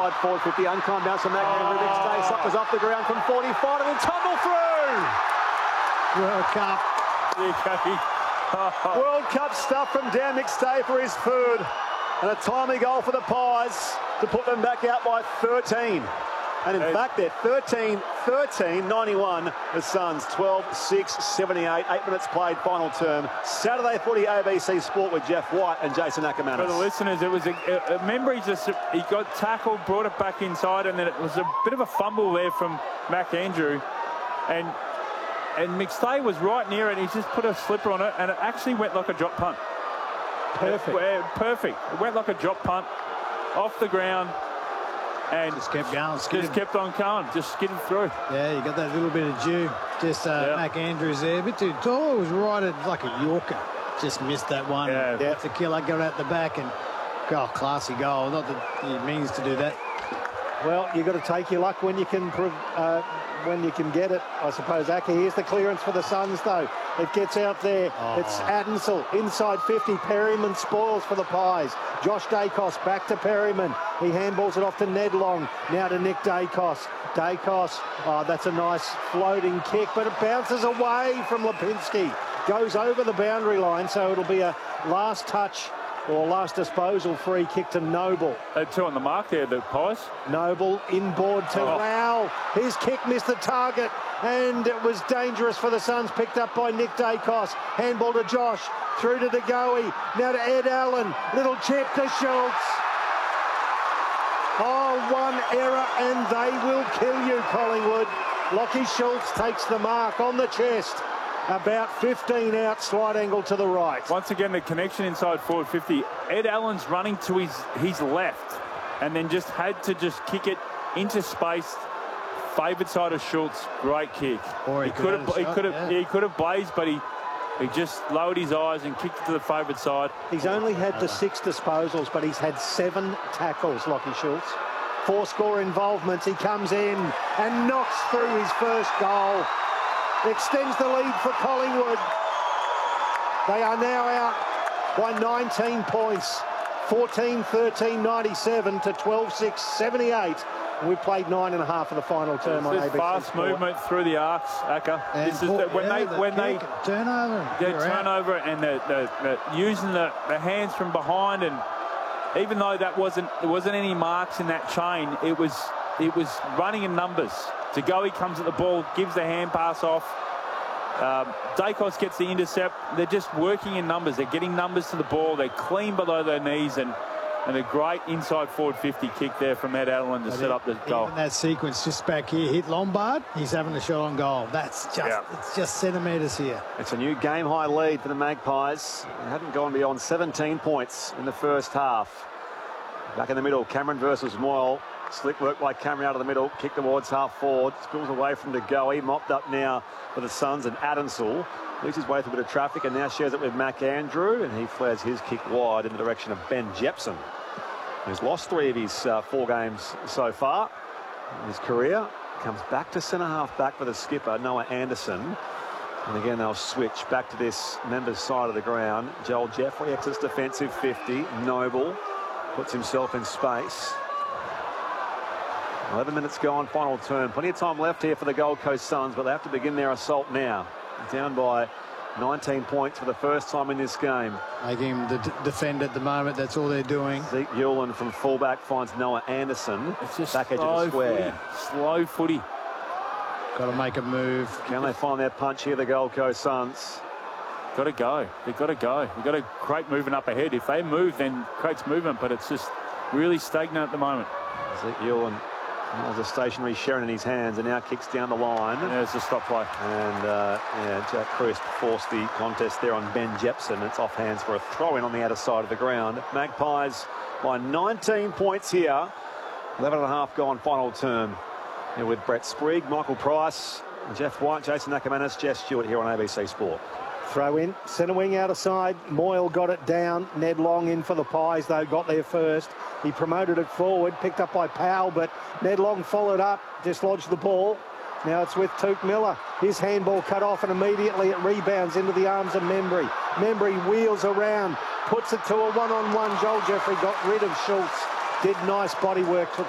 inside forward 50. Unkind bounce from McAndrew. Next day, suckers off the ground from 45 and then tumble through. World Cup. World Cup stuff from Dan McStay for his third. And a timely goal for the Pies to put them back out by 13. And in fact, they're 13, 91. The Suns, 12, 6, 78. 8 minutes played, final term. Saturday footy, ABC Sport with Jeff White and Jason Ackermanis. For the listeners, it was remember he got tackled, brought it back inside, and then it was a bit of a fumble there from McAndrew. And McStay was right near it. He just put a slipper on it, and it actually went like a drop punt. Perfect. Perfect. It went like a drop punt off the ground. And just kept going, just kept on going, just skidded through. Yeah, you got that little bit of dew. Just McAndrews there, a bit too tall. It was right at like a Yorker. Just missed that one. Yeah. It's a killer, got out the back and classy goal. Not that he means to do that. Well, you've got to take your luck when you can get it, I suppose. Acker, here's the clearance for the Suns, though. It gets out there. It's Adensel inside 50. Perryman spoils for the Pies. Josh Dacos back to Perryman. He handballs it off to Ned Long. Now to Nick Dacos. That's a nice floating kick, but it bounces away from Lipinski. Goes over the boundary line, so it'll be a last touch or last disposal free kick to Noble. Two on the mark there, the Pies. Noble inboard to Lau. His kick missed the target and it was dangerous for the Suns. Picked up by Nick Dacos. Handball to Josh. Through to DeGoey. Now to Ed Allen. Little chip to Schultz. One error and they will kill you, Collingwood. Lockie Schultz takes the mark on the chest. About 15 out, slight angle to the right. Once again, the connection inside forward 50. Ed Allen's running to his left and then just had to just kick it into space. Favoured side of Schultz, great kick. Or he could have blazed, but he just lowered his eyes and kicked it to the favoured side. He's only had the 6 disposals, but he's had 7 tackles, Lockie Schultz. 4 score involvements. He comes in and knocks through his first goal. Extends the lead for Collingwood. They are now out by 19 points. 14-13, 97 to 12-6, 78. And we've played 9.5 of the final term on ABC fast Sport. Movement through the arcs, Acker. When they turnover and the using the hands from behind, and even though there wasn't any marks in that chain, it was running in numbers. DeGoey comes at the ball, gives the hand pass off. Dacos gets the intercept. They're just working in numbers. They're getting numbers to the ball. They're clean below their knees, and a great inside forward 50 kick there from Ed Allen to set up the goal. Even that sequence just back here, hit Lombard, he's having a shot on goal. That's just, it's just centimetres here. It's a new game-high lead for the Magpies. They hadn't gone beyond 17 points in the first half. Back in the middle, Cameron versus Moyle. Slick work by Cameron out of the middle, kick towards half forward, spills away from DeGoey, mopped up now for the Suns, and Adensel leads his way through a bit of traffic and now shares it with McAndrew, and he flares his kick wide in the direction of Ben Jepson, who's lost 3 of his 4 games so far in his career. Comes back to centre-half back for the skipper, Noah Anderson. And again, they'll switch back to this members' side of the ground. Joel Jeffrey exits defensive 50. Noble puts himself in space. 11 minutes gone, final term. Plenty of time left here for the Gold Coast Suns, but they have to begin their assault now. Down by 19 points for the first time in this game. Making him defend at the moment, that's all they're doing. Zeke Hewlin from fullback finds Noah Anderson. It's just back edge of the square. Slow footy. Got to make a move. Can they find their punch here, the Gold Coast Suns? Got to go. They've got to go. They've got to create movement up ahead. If they move, then creates movement, but it's just really stagnant at the moment. Zeke Hewlin has a stationary Sherrin in his hands and now kicks down the line. And there's the stop play. And Jack Christ forced the contest there on Ben Jepson. It's off hands for a throw-in on the outer side of the ground. Magpies by 19 points here. 11.5 gone, final term. Here with Brett Sprigg, Michael Price, Jeff White, Jason Ackermanis, Jess Stewart here on ABC Sport. Throw in, centre wing out of side. Moyle got it down. Ned Long in for the Pies, though, got there first. He promoted it forward, picked up by Powell, but Ned Long followed up, dislodged the ball. Now it's with Touk Miller. His handball cut off and immediately it rebounds into the arms of Membry. Membry wheels around, puts it to a one-on-one. Joel Jeffrey got rid of Schultz. Did nice body work.